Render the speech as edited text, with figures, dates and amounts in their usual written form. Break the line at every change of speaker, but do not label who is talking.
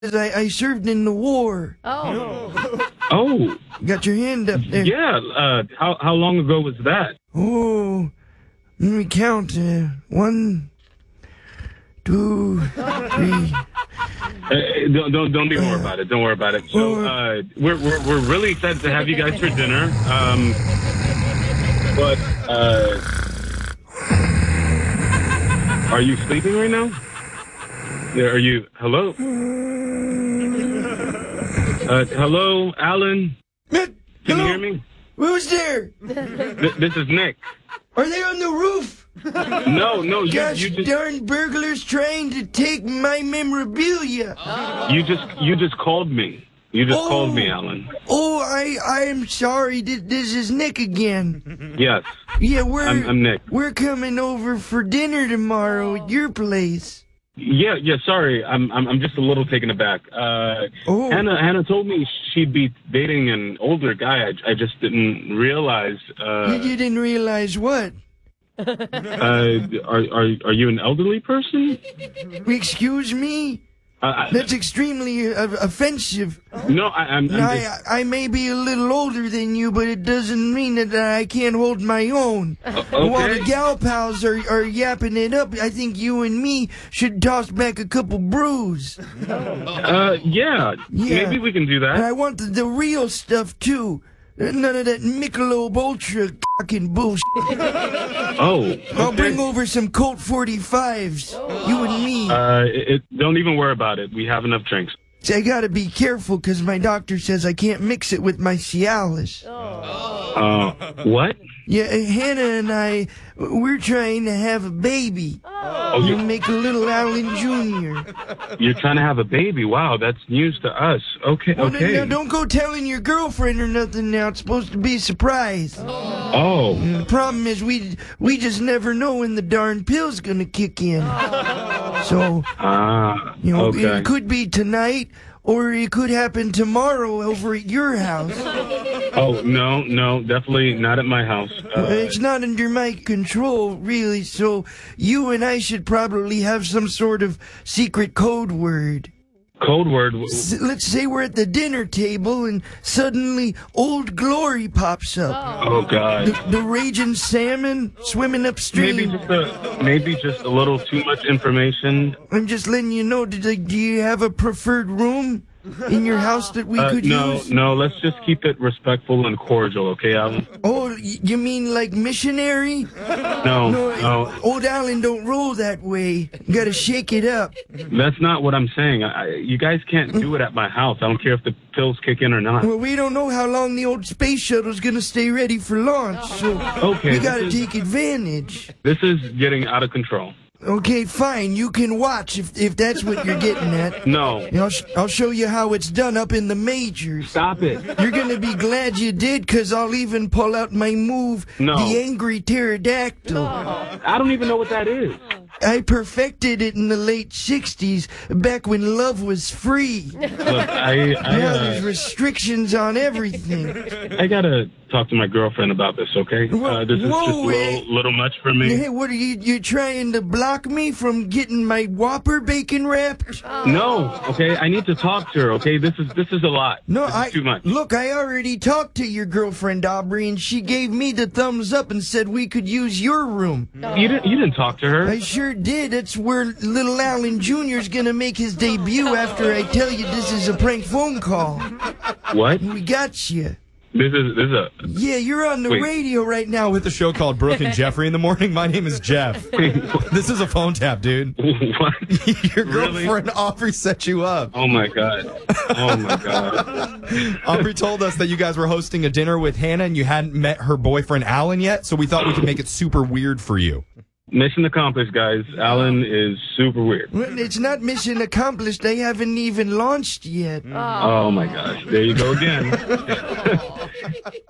I served in the war.
Oh.
Oh.
Got your hand up there.
Yeah. How long ago was that?
Oh, let me count. 1, 2, 3.
Don't even worry about it. Don't worry about it. So we're really excited to have you guys for dinner. But are you sleeping right now? Are you? Hello? Hello, Alan? Can you hear me?
Who's there?
This is Nick.
Are they on the roof?
No,
Gosh
you just
darn burglars trying to take my memorabilia.
you just called me. You just called me, Alan.
Oh, I am sorry. This is Nick again.
Yes.
Yeah,
I'm Nick.
We're coming over for dinner tomorrow at your place.
Yeah. Sorry, I'm just a little taken aback. Hannah told me she'd be dating an older guy. I just didn't realize.
You didn't realize what?
Are you an elderly person?
Excuse me? That's extremely offensive.
No, I'm just...
I may be a little older than you, but it doesn't mean that I can't hold my own.
Okay.
While the gal pals are yapping it up, I think you and me should toss back a couple brews.
Yeah. Maybe we can do that.
And I want the real stuff, too. None of that Michelob Ultra fucking bullshit.
Oh, okay.
I'll bring over some Colt 45s. You and me.
Don't even worry about it. We have enough drinks.
See, I gotta be careful because my doctor says I can't mix it with my Cialis.
What?
Yeah, Hannah and we're trying to have a baby. You make a little Alan Jr.
You're trying to have a baby? Wow, that's news to us. Okay.
Now, don't go telling your girlfriend or nothing now. It's supposed to be a surprise.
Oh.
And the problem is we just never know when the darn pill's gonna kick in. So, it could be tonight, or it could happen tomorrow over at your house.
Oh, no, definitely not at my house.
It's not under my control, really, so you and I should probably have some sort of secret code word.
Code word?
Let's say we're at the dinner table and suddenly Old Glory pops up.
Oh, God.
The raging salmon swimming upstream.
Maybe just a little too much information.
I'm just letting you know, do you have a preferred room in your house that we could use?
No, let's just keep it respectful and cordial, okay, Alan?
Oh, you mean like missionary?
No.
Old Alan don't roll that way. You gotta shake it up.
That's not what I'm saying. You guys can't do it at my house. I don't care if the pills kick in or not.
Well, we don't know how long the old space shuttle's gonna stay ready for launch, so we gotta take advantage.
This is getting out of control.
Okay, fine. You can watch if that's what you're getting at.
No.
I'll show you how it's done up in the majors.
Stop it.
You're gonna be glad you did, because I'll even pull out my move, the Angry Pterodactyl.
I don't even know what that is.
I perfected it in the late 60s, back when love was free.
Look,
now there's restrictions on everything.
I gotta talk to my girlfriend about this, okay? This is just a little much for me.
Hey, what are you trying to block me from getting my Whopper bacon wrapped?
No, okay? I need to talk to her, okay? This is a lot.
No,
this is too much.
Look, I already talked to your girlfriend, Aubrey, and she gave me the thumbs up and said we could use your room.
You didn't talk to her.
I sure did. That's where little Alan Jr.'s gonna make his debut after I tell you this is a prank phone call.
What?
We got you.
This is a...
Yeah, you're on the radio right now
with a show called Brooke and Jeffrey in the Morning. My name is Jeff. This is a phone tap, dude.
What?
Your girlfriend Aubrey set you up.
Oh, my God.
Aubrey told us that you guys were hosting a dinner with Hannah and you hadn't met her boyfriend Alan yet, so we thought we could make it super weird for you.
Mission accomplished, guys. Alan is super weird.
Well, it's not mission accomplished. They haven't even launched yet.
Oh, my gosh. There you go again.